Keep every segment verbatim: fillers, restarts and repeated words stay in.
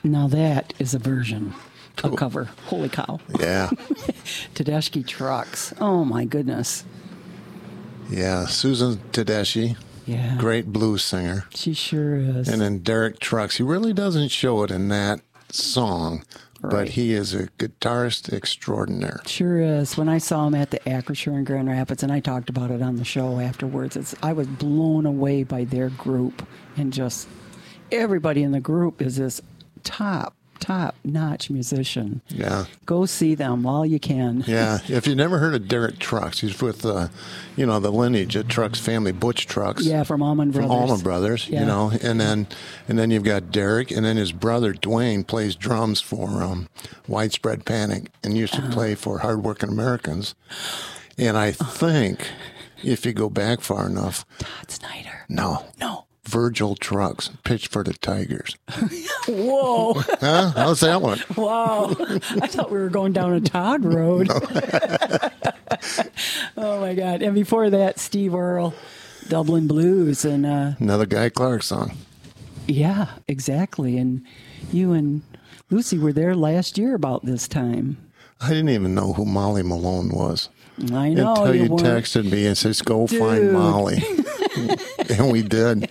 Now that is a version, a cover. Holy cow. Yeah. Tedeschi Trucks. Oh, my goodness. Yeah, Susan Tedeschi. Yeah. Great blues singer. She sure is. And then Derek Trucks. He really doesn't show it in that song, Right. but he is a guitarist extraordinaire. Sure is. When I saw him at the Acrisure in Grand Rapids, and I talked about it on the show afterwards, it's, I was blown away by their group. And just everybody in the group is this top, top-notch musician. Yeah. Go see them while you can. Yeah. If you've never heard of Derek Trucks, he's with, uh, you know, the lineage of Trucks family, Butch Trucks. Yeah, from Allman Brothers. From Allman Brothers, Yeah. you know. And then and then you've got Derek, and then his brother, Dwayne, plays drums for um, Widespread Panic and used to Uh-huh. play for Hardworking Americans. And I think, if you go back far enough, Todd Snyder. no. No. Virgil Trucks pitched for the Tigers. Whoa. Huh? How's that one? Wow. I thought we were going down a Todd road. Oh, my God. And before that, Steve Earle, Dublin Blues. And uh, Another Guy Clark song. yeah, exactly. And you and Lucy were there last year about this time. I didn't even know who Molly Malone was. I know. Until you, weren't- texted me and says, go Dude. find Molly. And we did.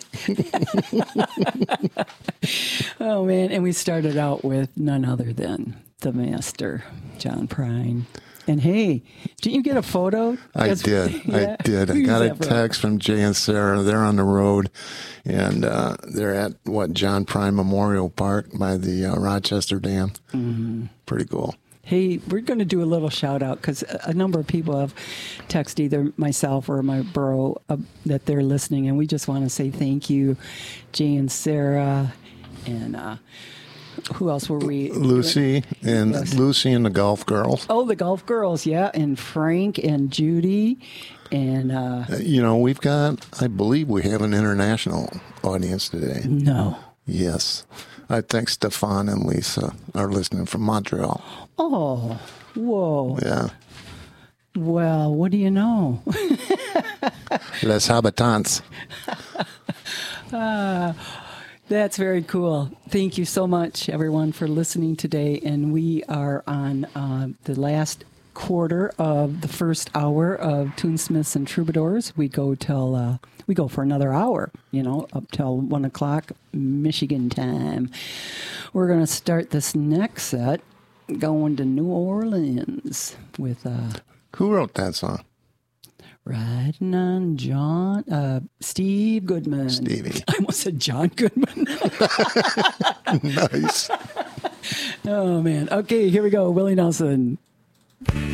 Oh, man. And we started out with none other than the master, John Prine. And hey, didn't you get a photo? I That's- did. Yeah. I did. I Who's got a that from? text from Jay and Sarah. They're on the road, and uh, they're at, what, John Prine Memorial Park by the uh, Rochester Dam. Mm-hmm. Pretty cool. Hey, we're going to do a little shout out because a number of people have texted either myself or my bro uh, that they're listening, and we just want to say thank you, Jay and Sarah, and uh, who else were we? Lucy and Yes. Lucy and the Golf Girls. Oh, the Golf Girls, yeah, and Frank and Judy, and uh, Uh, You know, we've got, I believe we have an international audience today. no. Yes. I think Stefan and Lisa are listening from Montreal. Oh, whoa. Yeah. Well, what do you know? Les Habitants. That's very cool. Thank you so much, everyone, for listening today. And we are on uh, the last quarter of the first hour of Toonsmiths and Troubadours. We go till uh, we go for another hour, you know, up till one o'clock Michigan time. We're going to start this next set going to New Orleans with uh, Who wrote that song? Riding on John, uh, Steve Goodman. Stevie. I almost said John Goodman. Nice. Oh, man. Okay, here we go. Willie Nelson.